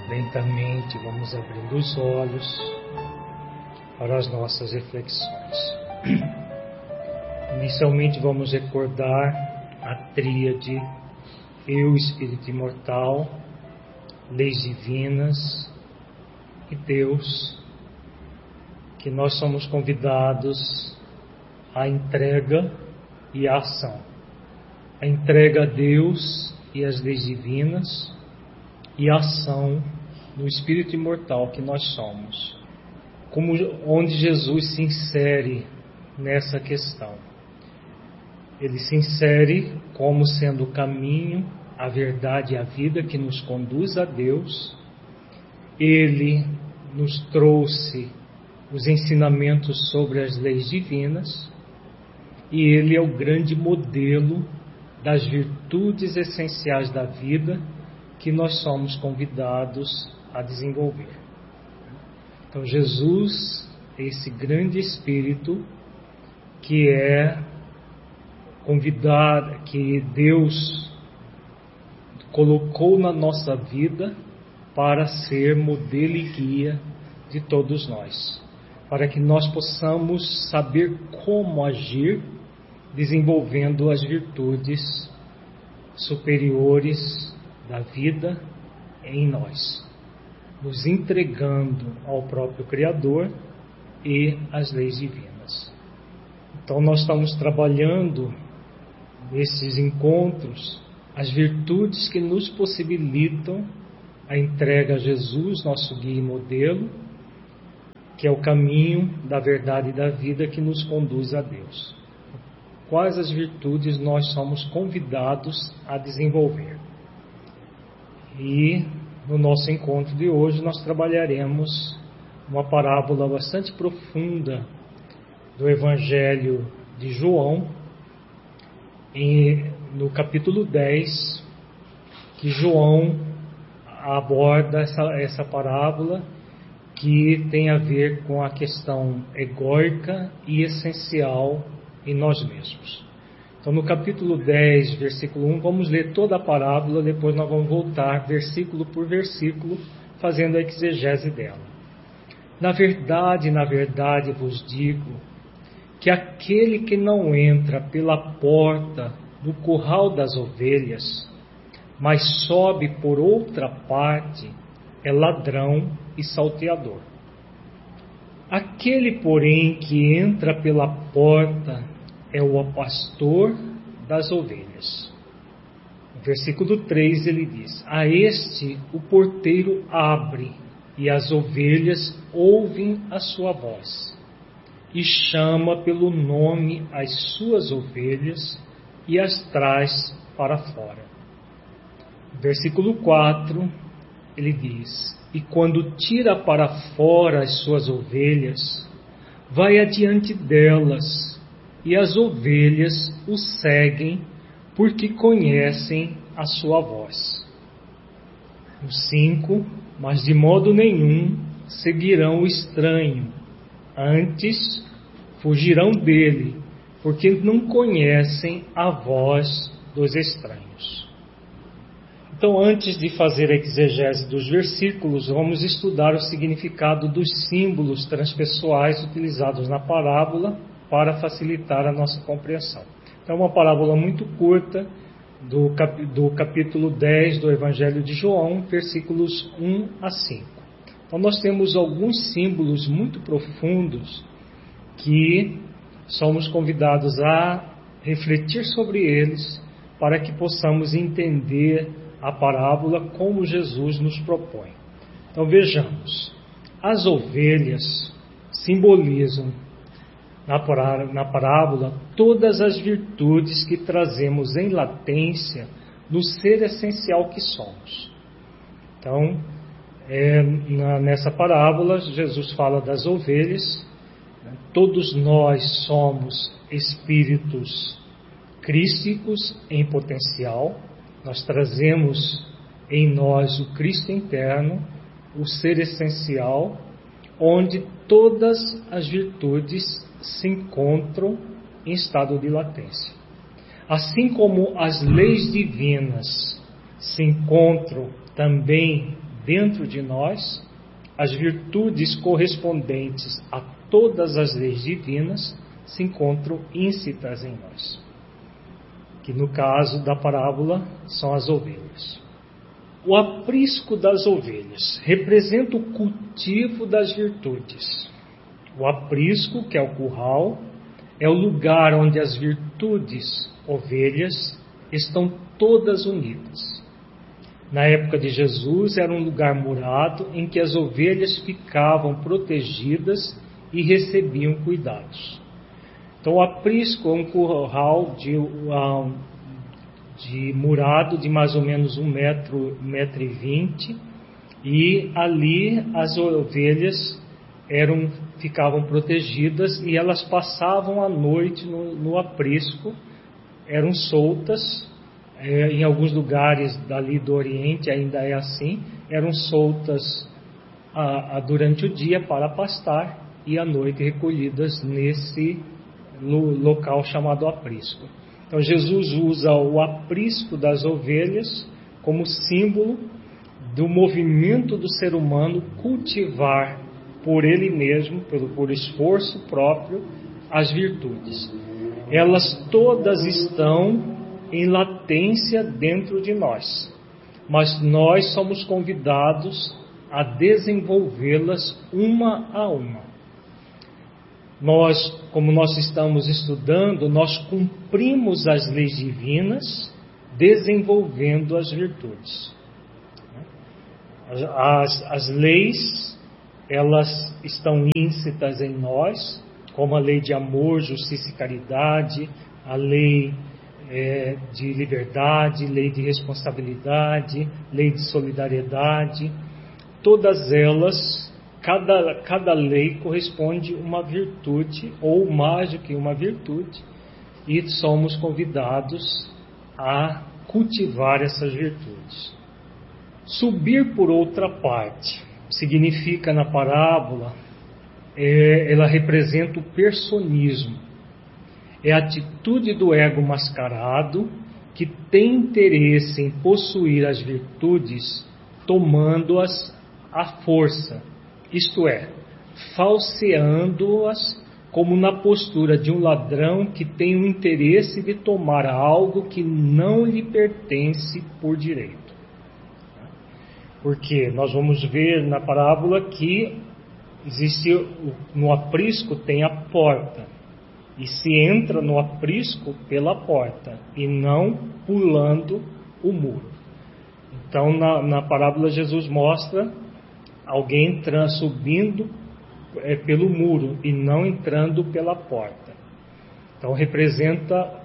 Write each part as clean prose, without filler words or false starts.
Lentamente vamos abrindo os olhos para as nossas reflexões. Inicialmente vamos recordar a tríade Eu, Espírito Imortal, Leis Divinas e Deus, que nós somos convidados à entrega e à ação. A entrega a Deus e às leis divinas e a ação no Espírito Imortal que nós somos. Onde Jesus se insere nessa questão. Ele se insere como sendo o caminho, a verdade e a vida que nos conduz a Deus. Ele nos trouxe os ensinamentos sobre as leis divinas e ele é o grande modelo das virtudes essenciais da vida que nós somos convidados a desenvolver. Então Jesus é esse grande Espírito que é convidado, que Deus colocou na nossa vida para ser modelo e guia de todos nós, para que nós possamos saber como agir, desenvolvendo as virtudes superiores da vida em nós, nos entregando ao próprio Criador e às leis divinas. Então nós estamos trabalhando nesses encontros as virtudes que nos possibilitam a entrega a Jesus, nosso guia e modelo, que é o caminho da verdade e da vida que nos conduz a Deus. Quais as virtudes nós somos convidados a desenvolver? E no nosso encontro de hoje nós trabalharemos uma parábola bastante profunda do Evangelho de João, no capítulo 10, que João aborda essa parábola que tem a ver com a questão egóica e essencial em nós mesmos. Então, no capítulo 10, versículo 1, vamos ler toda a parábola, depois nós vamos voltar versículo por versículo, fazendo a exegese dela. Na verdade vos digo, que aquele que não entra pela porta do curral das ovelhas, mas sobe por outra parte, é ladrão e salteador. Aquele, porém, que entra pela porta é o pastor das ovelhas. No versículo 3 ele diz: a este o porteiro abre, e as ovelhas ouvem a sua voz, e chama pelo nome as suas ovelhas e as traz para fora. Versículo 4, ele diz: e quando tira para fora as suas ovelhas, vai adiante delas, e as ovelhas o seguem, porque conhecem a sua voz. No 5, mas de modo nenhum seguirão o estranho, antes fugirão dele, porque não conhecem a voz dos estranhos. Então, antes de fazer a exegese dos versículos, vamos estudar o significado dos símbolos transpessoais utilizados na parábola para facilitar a nossa compreensão. Então, é uma parábola muito curta do capítulo 10 do Evangelho de João, versículos 1 a 5. Então, nós temos alguns símbolos muito profundos que somos convidados a refletir sobre eles para que possamos entender a parábola como Jesus nos propõe. Então vejamos, as ovelhas simbolizam na parábola todas as virtudes que trazemos em latência no ser essencial que somos. Então, nessa parábola, Jesus fala das ovelhas. Todos nós somos espíritos crísticos em potencial. Nós trazemos em nós o Cristo interno, o ser essencial, onde todas as virtudes se encontram em estado de latência. Assim como as leis divinas se encontram também dentro de nós, as virtudes correspondentes a todas as leis divinas se encontram íncitas em nós, que no caso da parábola são as ovelhas. O aprisco das ovelhas representa o cultivo das virtudes. O aprisco, que é o curral, é o lugar onde as virtudes, ovelhas, estão todas unidas. Na época de Jesus era um lugar murado em que as ovelhas ficavam protegidas e recebiam cuidados. Então o aprisco é um curral de murado de mais ou menos 1,20 m, e ali as ovelhas ficavam protegidas e elas passavam a noite no aprisco, eram soltas. Em alguns lugares dali do Oriente ainda é assim, eram soltas durante o dia para pastar e à noite recolhidas nesse local chamado aprisco. Então Jesus usa o aprisco das ovelhas como símbolo do movimento do ser humano cultivar por ele mesmo, por esforço próprio, as virtudes. Elas todas estão em latência dentro de nós, mas nós somos convidados a desenvolvê-las uma a uma. Nós, como nós estamos estudando, nós cumprimos as leis divinas desenvolvendo as virtudes. As leis, elas estão íncitas em nós, como a lei de amor, justiça e caridade, a lei de liberdade, lei de responsabilidade, lei de solidariedade. Todas elas, cada lei corresponde a uma virtude, ou mais do que uma virtude, e somos convidados a cultivar essas virtudes. Subir por outra parte significa, na parábola, ela representa o personismo. É a atitude do ego mascarado que tem interesse em possuir as virtudes, tomando-as à força, isto é, falseando-as, como na postura de um ladrão que tem o interesse de tomar algo que não lhe pertence por direito. Porque nós vamos ver na parábola que no aprisco tem a porta. E se entra no aprisco pela porta e não pulando o muro. Então, na parábola, Jesus mostra alguém subindo pelo muro e não entrando pela porta. Então, representa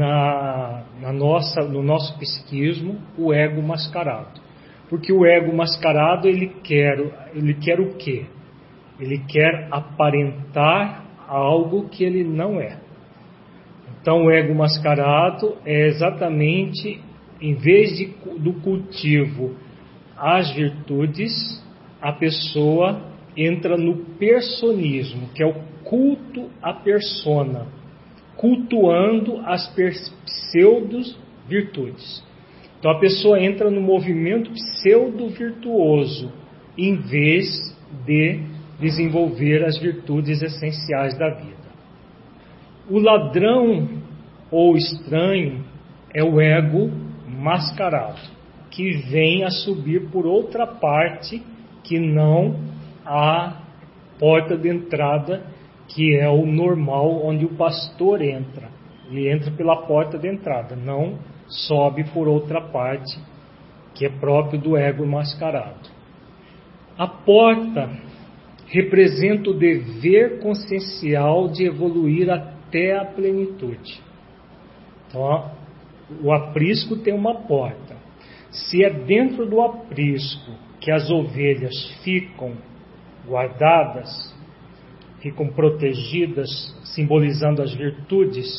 no nosso psiquismo o ego mascarado. Porque o ego mascarado, ele quer o quê? Ele quer aparentar algo que ele não é. Então o ego mascarado é exatamente, em vez do cultivo às virtudes, a pessoa entra no personismo, que é o culto à persona, cultuando as pseudos virtudes. Então a pessoa entra no movimento pseudo-virtuoso, em vez de desenvolver as virtudes essenciais da vida. O ladrão ou estranho é o ego mascarado, que vem a subir por outra parte que não a porta de entrada, que é o normal, onde o pastor entra. Ele entra pela porta de entrada, não sobe por outra parte, que é próprio do ego mascarado. A porta representa o dever consciencial de evoluir até a plenitude. Então, o aprisco tem uma porta. Se é dentro do aprisco que as ovelhas ficam guardadas, ficam protegidas, simbolizando as virtudes,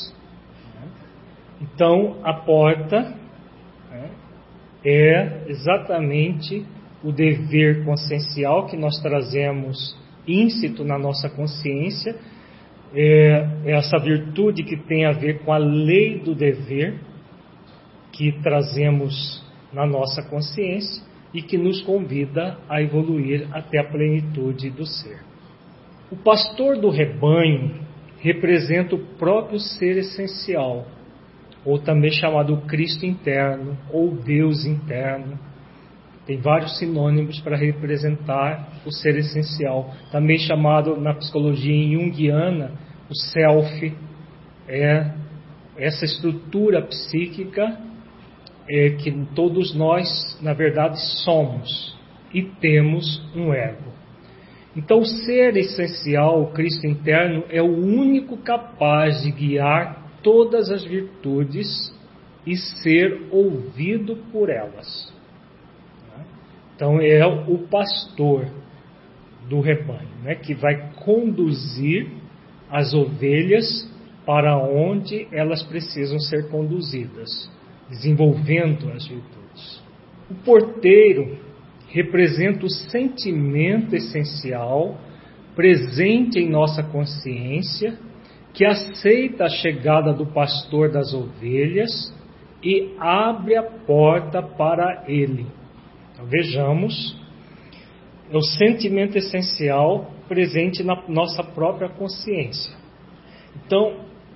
então a porta é exatamente o dever consciencial que nós trazemos íncito na nossa consciência, essa virtude que tem a ver com a lei do dever que trazemos na nossa consciência, e que nos convida a evoluir até a plenitude do ser. O pastor do rebanho representa o próprio ser essencial, ou também chamado Cristo interno, ou Deus interno. Tem vários sinônimos para representar o ser essencial, também chamado na psicologia junguiana, o self, é essa estrutura psíquica que todos nós, na verdade, somos e temos um ego. Então, o ser essencial, o Cristo interno, é o único capaz de guiar todas as virtudes e ser ouvido por elas. Então, é o pastor do rebanho, que vai conduzir as ovelhas para onde elas precisam ser conduzidas, desenvolvendo as virtudes. O porteiro representa o sentimento essencial presente em nossa consciência, que aceita a chegada do pastor das ovelhas e abre a porta para ele. Então, vejamos, é o sentimento essencial presente na nossa própria consciência. Então,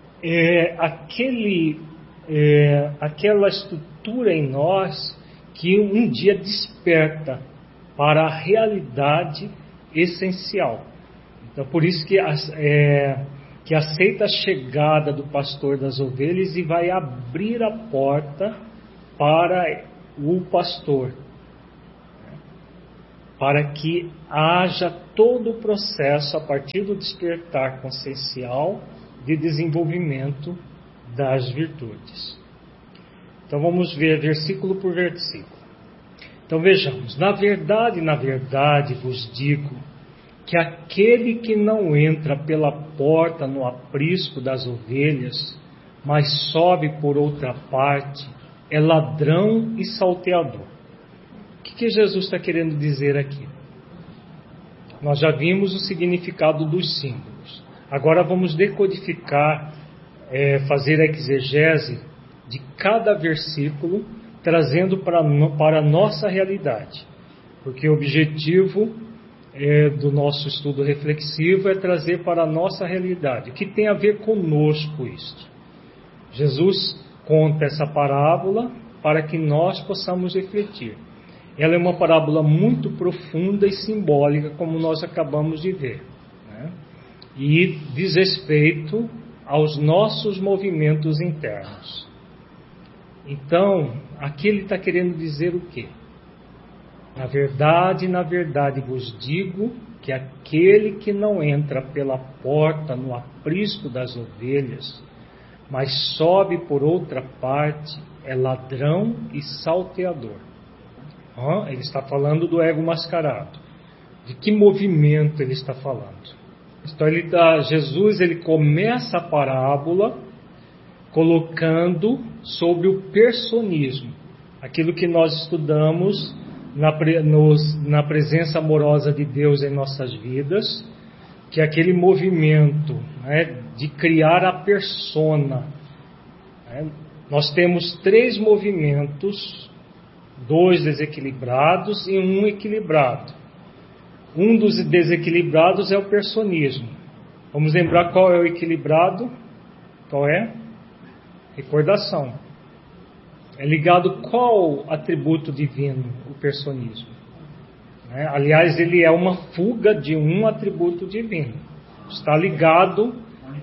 aquela estrutura em nós que um dia desperta para a realidade essencial. Então, por isso que aceita a chegada do pastor das ovelhas e vai abrir a porta para o pastor, para que haja todo o processo a partir do despertar consciencial de desenvolvimento das virtudes. Então vamos ver versículo por versículo. Então vejamos, na verdade vos digo que aquele que não entra pela porta no aprisco das ovelhas, mas sobe por outra parte, é ladrão e salteador. O que Jesus está querendo dizer aqui? Nós já vimos o significado dos símbolos. Agora vamos decodificar, fazer a exegese de cada versículo, trazendo para a nossa realidade. Porque o objetivo do nosso estudo reflexivo é trazer para a nossa realidade. O que tem a ver conosco isto? Jesus conta essa parábola para que nós possamos refletir. Ela é uma parábola muito profunda e simbólica, como nós acabamos de ver, e diz respeito aos nossos movimentos internos. Então, aqui ele está querendo dizer o quê? Na verdade vos digo que aquele que não entra pela porta no aprisco das ovelhas, mas sobe por outra parte, é ladrão e salteador. Ele está falando do ego mascarado. De que movimento ele está falando? Então Jesus começa a parábola colocando sobre o personismo, aquilo que nós estudamos na presença amorosa de Deus em nossas vidas, que é aquele movimento de criar a persona. Nós temos 3 movimentos, 2 desequilibrados e 1 equilibrado. Um dos desequilibrados é o personismo. Vamos lembrar qual é o equilibrado? Qual é? Recordação. É ligado qual atributo divino, o personismo? Aliás, ele é uma fuga de um atributo divino. Está ligado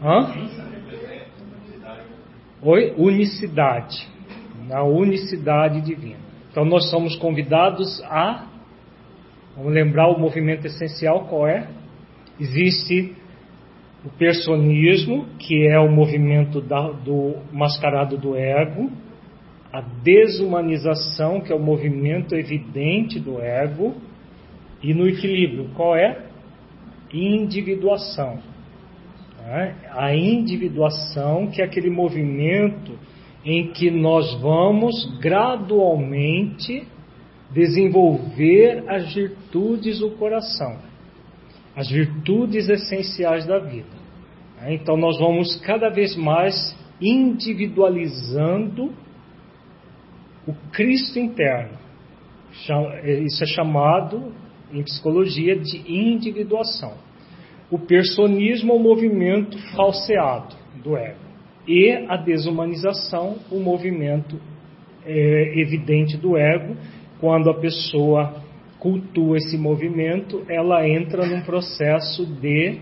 unicidade. Na unicidade divina. Então nós somos convidados vamos lembrar o movimento essencial, qual é? Existe o personismo, que é o movimento do mascarado do ego, a desumanização, que é o movimento evidente do ego, e no equilíbrio, qual é? Individuação. A individuação, que é aquele movimento em que nós vamos gradualmente desenvolver as virtudes do coração, as virtudes essenciais da vida. Então nós vamos cada vez mais individualizando o Cristo interno, Isso é chamado, em psicologia, de individuação. O personismo é o movimento falseado do ego. E a desumanização, o movimento evidente do ego. Quando a pessoa cultua esse movimento, ela entra num processo de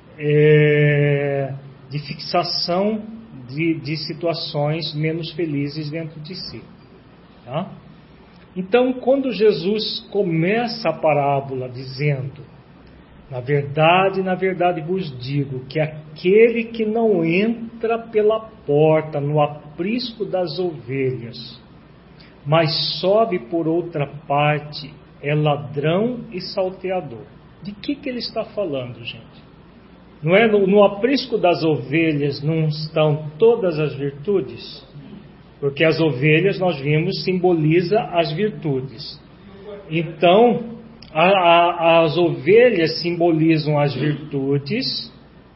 fixação de situações menos felizes dentro de si. Tá? Então, quando Jesus começa a parábola dizendo: na verdade vos digo que aquele que não entra pela porta no aprisco das ovelhas, mas sobe por outra parte, é ladrão e salteador. De que ele está falando, gente? Não é no aprisco das ovelhas não estão todas as virtudes? Porque as ovelhas, nós vimos, simboliza as virtudes. Então, as ovelhas simbolizam as virtudes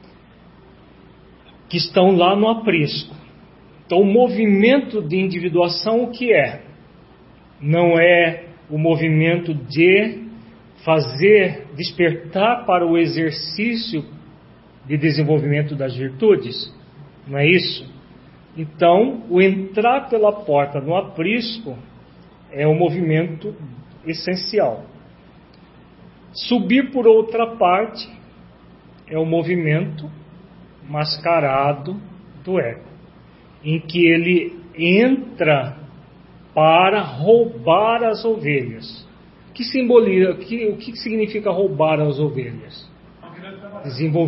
que estão lá no aprisco. Então, o movimento de individuação, o que é? Não é o movimento de fazer despertar para o exercício de desenvolvimento das virtudes? Não é isso? Então, o entrar pela porta no aprisco é o movimento essencial. Subir por outra parte é o movimento mascarado do ego, em que ele entra para roubar as ovelhas. O que significa roubar as ovelhas? Desenvolver